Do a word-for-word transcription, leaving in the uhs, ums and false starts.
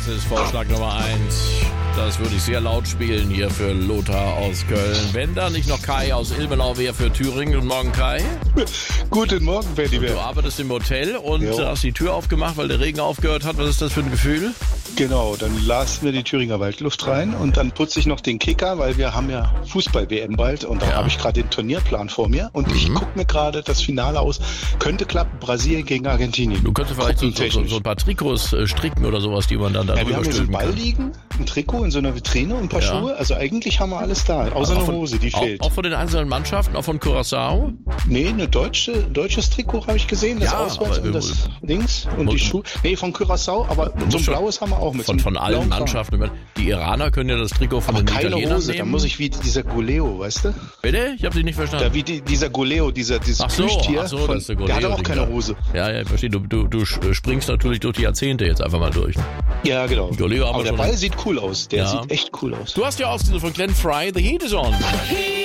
Das ist Vorschlag Nummer eins. Das würde ich sehr laut spielen hier für Lothar aus Köln. Wenn da nicht noch Kai aus Ilmenau wäre für Thüringen. Guten Morgen, Kai. Guten Morgen, Benny. Du arbeitest im Hotel und jo. hast die Tür aufgemacht, weil der Regen aufgehört hat. Was ist das für ein Gefühl? Genau, dann lassen wir die Thüringer Waldluft rein und dann putze ich noch den Kicker, weil wir haben ja Fußball-W M bald und da Ja. habe ich gerade den Turnierplan vor mir und Mhm. ich gucke mir gerade das Finale aus. Könnte klappen, Brasilien gegen Argentinien. Du könntest vielleicht so, so, Gruppentechnisch. so ein paar Trikots äh, stricken oder sowas, die man dann da Ja, wir drüber haben hier so einen stülpen Ball kann. liegen, ein Trikot in so einer Vitrine und ein paar Ja. Schuhe. Also eigentlich haben wir alles da, außer Auch eine von- Hose, die auch, fehlt. Auch von den einzelnen Mannschaften, auch von Curaçao? Nee, eine deutsche, deutsches Trikot habe ich gesehen, das Ja, Auswärts aber, und das links und muss- die Schuhe. Nee, von Curaçao, aber so ein schon- blaues haben wir auch mit. Von, so von einem allen blauen Faden. Mannschaften. Die Iraner können ja das Trikot von Aber den keine Italienern Hose, nehmen. da muss ich wie dieser Guleo, weißt du? Bitte? Ich habe Sie nicht verstanden. Da wie die, dieser Guleo, dieser, dieses Ach so, Plüschtier, ach so, von, das ist der der hat Goleo, auch keine Digga. Hose. Ja, ja, ich verstehe. Du, du, du springst natürlich durch die Jahrzehnte jetzt einfach mal durch. Ja, genau. Goleo haben Aber wir der schon- Ball sieht cool aus. Der Ja. sieht echt cool aus. Du hast ja auch diese von Glenn Fry, The Heat is On.